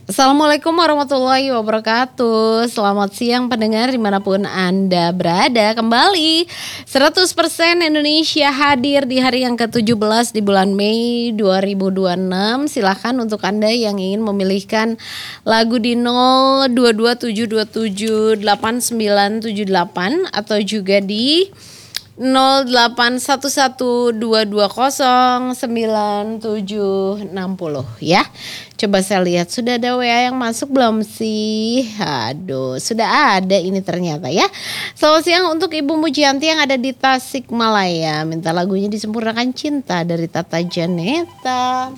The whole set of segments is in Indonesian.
Assalamualaikum warahmatullahi wabarakatuh. Selamat siang pendengar dimanapun Anda berada. Kembali 100% Indonesia hadir di hari yang ke-17 di bulan Mei 2026. Silahkan untuk Anda yang ingin memilihkan lagu di 0227278978 atau juga di 0811220970 ya. Coba saya lihat sudah ada WA yang masuk belum sih? Aduh, sudah ada ini ternyata ya. Selamat siang untuk Ibu Mujianti yang ada di Tasikmalaya. Minta lagunya Disempurnakan Cinta dari Tata Janeta.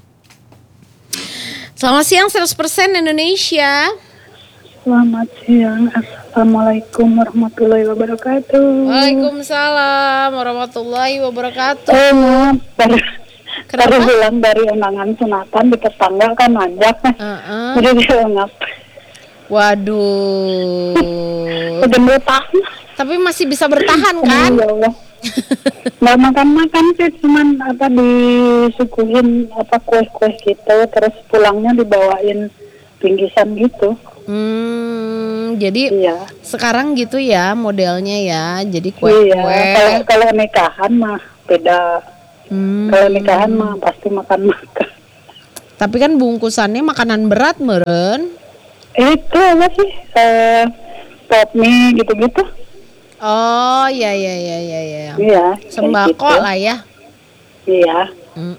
Selamat siang 100% Indonesia. Selamat siang, Assalamualaikum warahmatullahi wabarakatuh. Waalaikumsalam warahmatullahi wabarakatuh. Baru pulang dari undangan sunatan di tetangga kan ajak, jadi dia ngap. Waduh. Udah bertahan. Tapi masih bisa bertahan kan? Ya Allah. Nggak makan sih, cuman disuguhin kue-kue gitu, terus pulangnya dibawain bingkisan gitu. Jadi iya. Sekarang gitu ya modelnya ya. Jadi kue-kue. Iya, kalau nikahan mah beda. Kalau nikahan mah pasti makan-makan. Tapi kan bungkusannya makanan berat meren. Itu apa sih? Pop mie gitu-gitu. Oh iya. Iya. Sembako gitu lah ya. Iya.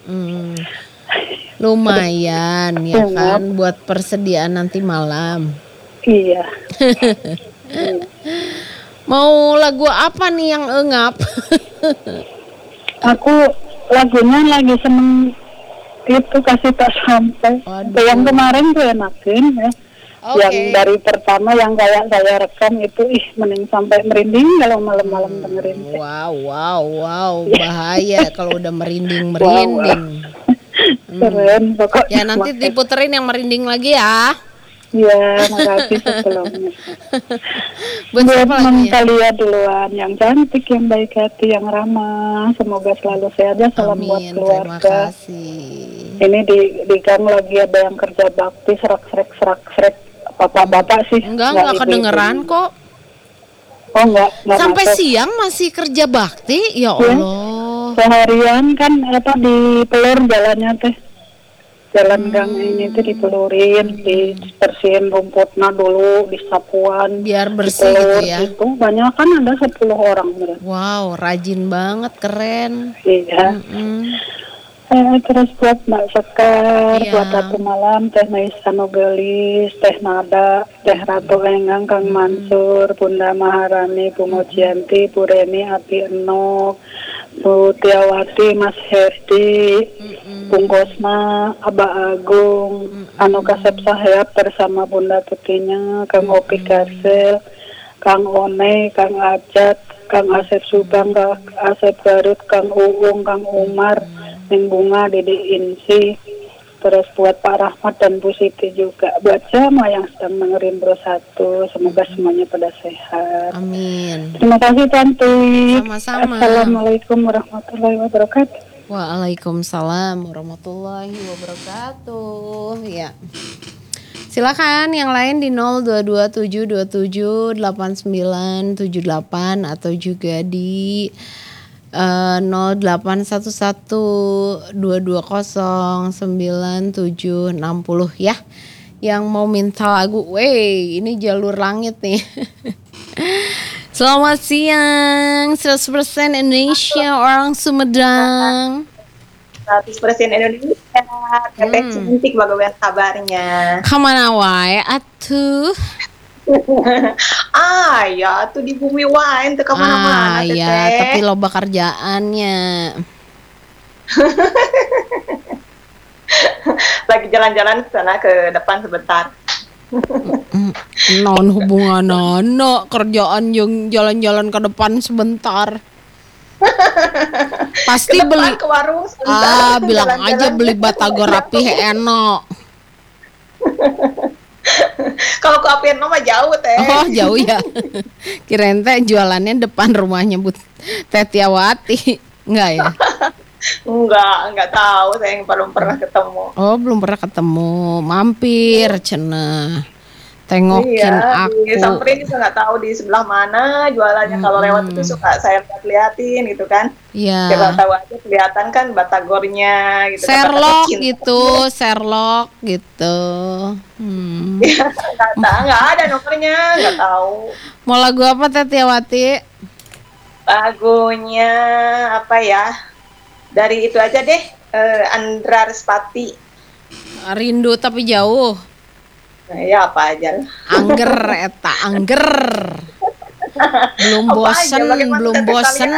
Lumayan ya kan buat persediaan nanti malam. Iya. Mau lagu apa nih yang engap? Aku lagunya lagi seneng itu Kasih Tak Sampai. Yang kemarin tuh enakin ya. Yang dari pertama yang kayak saya rekam itu mending sampai merinding kalau malam-malam dengerin. Wow, bahaya kalau udah merinding. Keren pokoknya. Ya nanti diputerin yang merinding lagi ya. Iya, makasih sebelumnya. Buat Mentalia duluan, yang cantik, yang baik hati, yang ramah. Semoga selalu sehat ya. Salam buat keluarga. Terima kasih. Ini di gang lagi ada yang kerja bakti serak-serak. Bapak-bapak sih. Enggak kedengeran kok. Oh enggak sampai masuk. Siang masih kerja bakti? Ya Allah. Seharian kan di pelur jalannya teh. Jalan gang ini tuh dipelurin, dibersihin rumputnya dulu, disapuan. Biar bersih gitu ya. Itu banyak kan ada 10 orang. Wow, rajin banget, keren. Iya. Terus buat Mbak Sekar, buat Ratu Malam, Teh Naisa Nogelis, Teh Nada, Teh Ratu Engang, Kang Mansur, Bunda Maharani, Bu Mujianti, Bu Reni, Abi Enok, Bu Tiawati, Mas Herdi, Bung Kosma, Aba Agung, Anu Kasep Sahayap bersama Bunda Putinya, Kang Opi Garsel, Kang One, Kang Ajat, Kang Asep Subang, Kang Asep Garut, Kang Uung, Kang Umar, Neng Bunga, Dede Insi, terus buat Pak Rahmat dan Bu Siti juga, buat semua yang sedang dengerin Bro 1, semoga semuanya pada sehat. Amin. Terima kasih Tante. Sama-sama. Assalamualaikum warahmatullahi wabarakatuh. Waalaikumsalam warahmatullahi wabarakatuh. Ya. Silakan yang lain di 0227278978 atau juga di 0811220970 ya. Yang mau minta lagu, ini jalur langit nih. Selamat siang 100% Indonesia, orang Sumedang. 100% Indonesia. Teteh cantik, bagaimana kabarnya? Kemana wae atuh? Ya tuh di bumi wae teu kemana-mana Teteh. Ya, tapi loba kerjaannya. Lagi jalan-jalan ke sana ke depan sebentar. Non hubungan kerjaan yang jalan-jalan ke depan sebentar. Pasti ke depan, beli ke warung sebentar. Bilang aja beli batagor rapih eno. Kalau ke Apirno mah jauh Teh. Oh jauh ya. Kirain teh jualannya depan rumahnya Bu Tetiawati. Enggak ya? Enggak tahu, saya yang belum pernah ketemu. Oh, belum pernah ketemu. Mampir cenah. Tengokin Iya, aku. disamperin juga nggak tahu di sebelah mana jualannya. Kalau lewat itu suka saya liatin gitu kan. Iya. Siapa tahu aja kelihatan kan batagornya gitu. Sherlock kan, gitu, Sherlock gitu. Nggak ada nomornya, nggak tahu. Mau lagu apa Teh Tiawati? Lagunya apa ya? Dari itu aja deh, Andra Respati. Rindu tapi jauh. Nah, ya apa aja lah. Angger eta, angger. Belum Apa bosen, aja, bagaimana belum Teh bosen.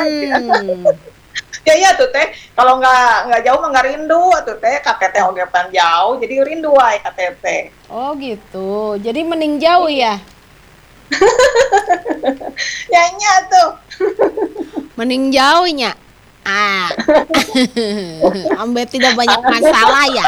Ya tuh teh, kalau nggak jauh mah nggak rindu tuh teh. KTT oge pan jauh, jadi rindu wae KTT. Oh gitu. Jadi mending jauh ya. Nyanyi tuh. Mending jauhnya. Ambil tidak banyak masalah ya.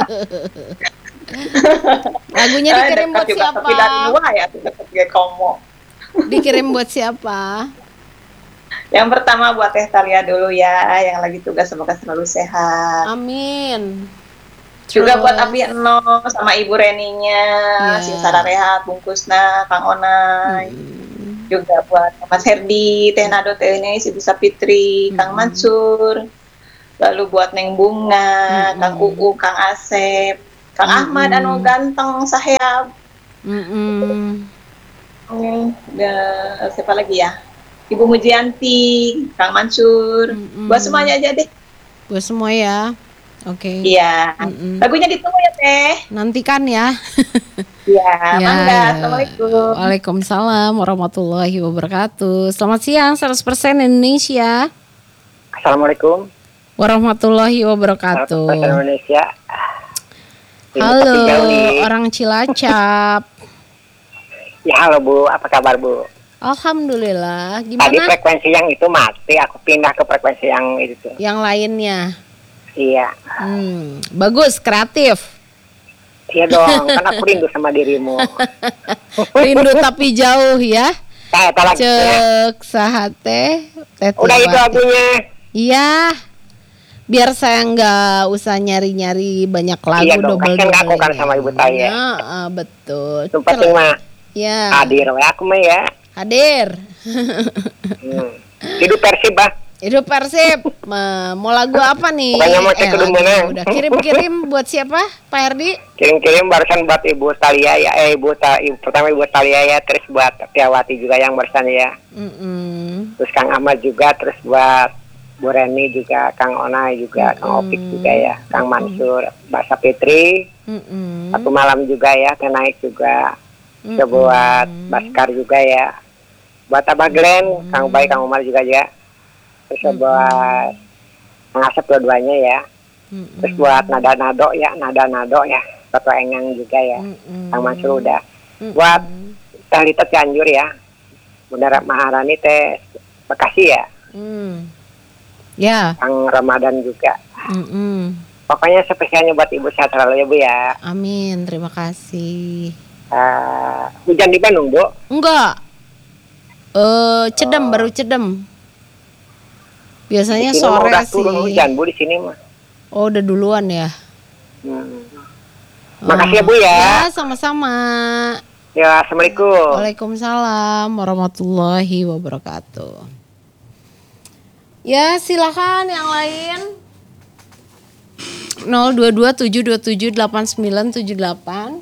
Lagunya dikirim buat siapa? Tapi dari luar ya, tetap kayak komo. Dikirim buat siapa? Yang pertama buat Teh Talia dulu ya, yang lagi tugas, semoga selalu sehat. Amin. Juga buat Abi Eno sama Ibu Reninya, Sing Sara Rehat, Bungkusna, Kang Onai. Juga buat Mas Herdi, Teh Nado, Teh ini, si Bisa Fitri, Kang Mansur. Lalu buat Neng Bunga, Kang Uu, Kang Asep, Kang Ahmad anu ganteng saheab. Siapa lagi ya? Ibu Mujianti, Kang Mansur. Buat semuanya aja deh. Buat semua ya. Oke. Iya. Lagunya ditunggu ya Teh. Nantikan ya. Iya, Ya, mangga. ya. Assalamualaikum. Waalaikumsalam warahmatullahi wabarakatuh. Selamat siang 100% Indonesia. Assalamualaikum Warahmatullahi wabarakatuh. Indonesia. Halo, orang Cilacap. Ya halo Bu, apa kabar Bu? Alhamdulillah. Tadi Gimana frekuensi yang itu mati, aku pindah ke frekuensi yang itu. yang lainnya? Iya. Bagus, kreatif. Iya dong, kan aku rindu sama dirimu. Rindu tapi jauh ya. Saya lagi. Cek sahate. Udah itu lagunya. Iya. Biar saya nggak usah nyari-nyari banyak lagu Iya dong, double kasihan aku kan sama ibu saya. Betul. Itu penting mah. Ya. Hadir we aku mah ya. Hadir. Hidup Persib bah. Hidup Persib. Mau lagu apa nih? Pokoknya mau cek dulu mana. Udah kirim-kirim buat siapa? Pak Herdi? Kirim-kirim barusan buat Ibu Talia ya. Pertama Ibu Talia ya, terus buat Tiawati juga yang barusan ya. Terus Kang Ahmad juga, terus buat Bu Reni juga, Kang Onai juga, Kang Opik juga ya, Kang Mansur, Basa Fitri, satu malam juga ya, Teh Naik juga, buat Baskar juga ya, buat Abah Glenn, Kang Bay, Kang Umar juga ya, terus buat Kang Asep dua-duanya ya, terus buat Nada-Nado ya, Toto Engang juga ya, Kang Mansur udah, buat Teh Lita Cianjur ya, Bunda Maharani Teh Bekasi ya. Ya. Kang Ramadan juga. Pokoknya spesialnya buat Ibu sehat selalu ya Bu ya. Amin, terima kasih. Hujan di Bandung Bu? Enggak. Cedem, baru cedem. Biasanya sore udah sih. turun hujan Bu di sini mah. Oh, udah duluan ya. Makasih ya Bu ya. Ya, sama-sama. Ya, Assalamualaikum. Waalaikumsalam warahmatullahi wabarakatuh. Ya, silakan yang lain. 0227278978.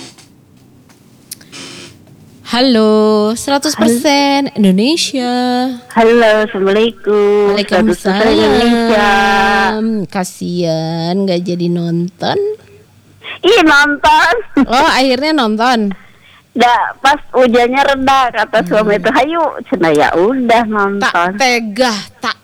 Halo, 100% Indonesia. Halo, Assalamualaikum. Waalaikumsalam. Indonesia. Kasian gak jadi nonton. Ih, nonton. Oh, akhirnya nonton. Dah, pas hujannya reda kata suami itu, hayu, cina ya udah nonton. Tak tega.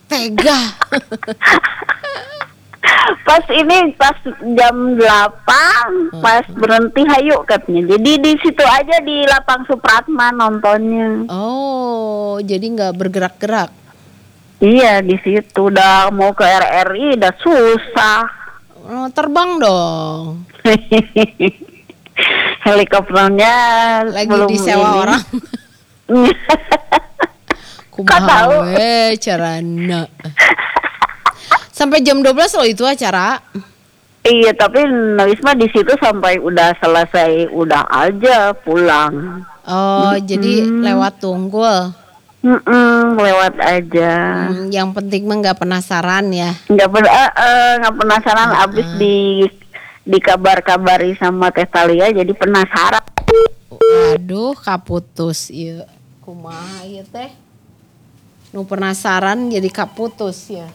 Pas jam 8, pas berhenti hayu katanya. Jadi di situ aja di lapang Supratman nontonnya. Oh, jadi nggak bergerak-gerak. Iya, di situ udah mau ke RRI udah susah. Oh, terbang dong. Helikopternya Lagi belum disewa ini. orang. Kok tahu? Carana. Sampai jam 12 loh itu acara. Iya, tapi Nuis mah di situ sampai udah selesai, udah aja pulang. Oh, jadi lewat Tunggul. Lewat aja. Yang penting mah nggak penasaran ya. Nggak penasaran. Abis dikabar-kabari sama Teh Talia, jadi penasaran. Aduh, kaputus iya. Kumaha ieu teh? Nu penasaran jadi kaputus ya.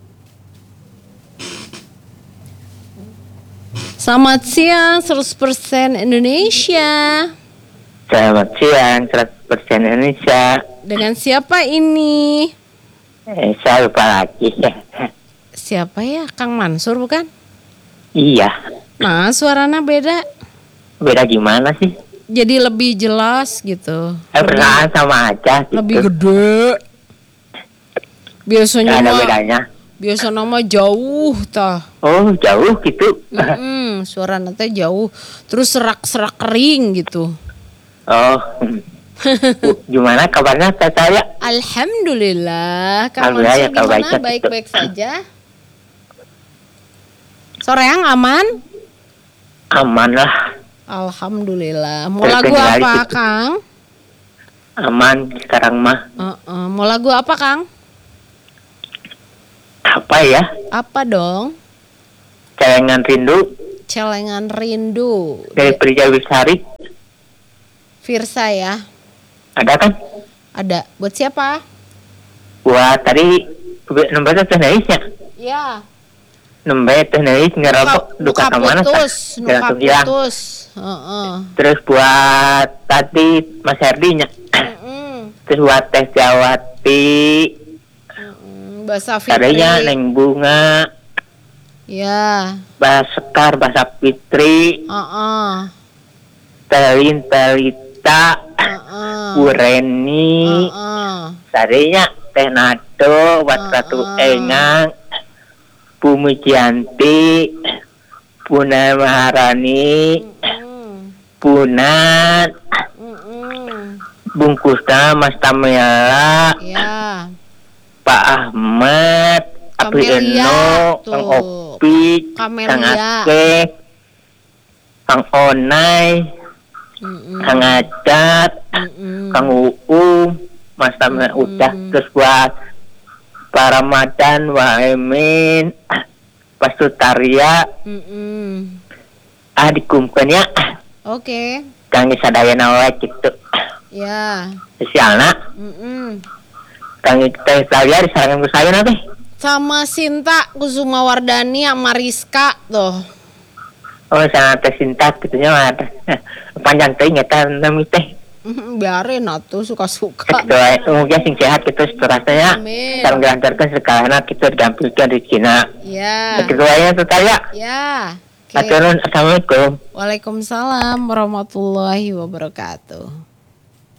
Selamat siang 100% Indonesia. Selamat siang 100% Indonesia. Dengan siapa ini? Saya lupa lagi ya. Siapa ya? Kang Mansur bukan? Iya. Nah, suaranya beda. Beda gimana sih? Jadi lebih jelas gitu. Perasaan sama aja gitu. Lebih gede. Biasanya Gak ada mah bedanya. biasa nama jauh tah. Oh jauh gitu. Suara nanti jauh. Terus serak-serak kering gitu. Oh. Gimana kabarnya saya? Alhamdulillah. Kang Alhamdulillah, Mansur ya, gimana? kabarnya Baik-baik saja. Soreang aman? Aman lah. Alhamdulillah. Mau Terus lagu kendali apa, gitu. Kang? Aman sekarang mah. Mau lagu apa, Kang? Apa ya? Apa dong? Celengan rindu Celengan rindu. dari Prija Wisari. Firsa ya. Ada kan? Ada. Buat siapa? Buat tadi nembet teh Nais ya. Ya. Nembet teh Nais ngerokok duka kemana? putus. Nuka hilang. putus. Terus buat tadi Mas Herdinya. Terus buat Teh Jawati. Bahasa Tadinya Fitri. Neng Bunga. Ya. Bahasa Sekar, Bahasa Fitri. Telin Telita. Bu Reni. Tadinya Teh Nado, buat Ratu Engang. Bu Mujianti. Puna Maharani. Punat. Bungkusna Mas Tamela. Ya. Pak Ahmad, Apri Kamelia, Eno, tuh. Kang Opi, Kamelia. Kang Aceh, Kang Onai, Kang Acat, Kang Uum, Mas Tamela udah. Terus buat Pak Ramadan, Wah Emin, Pak Sutaria, dikumpukan ya. Oke. Kang Isadayana wae gitu. Ya. Sialna, Kang Teh Talia disarangan ke saya nanti. Sama Sinta Kusuma Wardani sama Rizka tuh. Oh, sana Teh Sinta gitunya mah. Panjang teh nyata nami teh. Biarin atuh suka-suka. Itu mungkin sing sehat gitu rasanya. Amin. Sareng dilancarkan sekalana kita digampilkan di Cina. Ya. Begitu aja tuh Talia. Ya. Assalamualaikum. Waalaikumsalam warahmatullahi wabarakatuh.